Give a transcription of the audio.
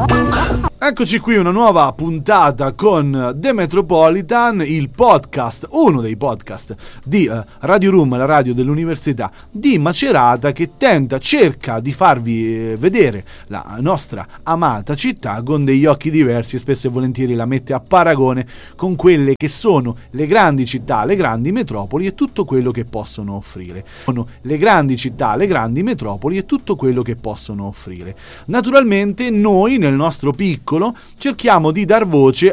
Eccoci qui, una nuova puntata con The Metropolitan, il podcast, uno dei podcast di Radio Room, la radio dell'Università di Macerata, che cerca di farvi vedere la nostra amata città con degli occhi diversi. Spesso e volentieri la mette a paragone con quelle che sono le grandi città, le grandi metropoli e tutto quello che possono offrire. Sono le grandi città, le grandi metropoli e tutto quello che possono offrire. Naturalmente noi nel nostro piccolo cerchiamo di dar voce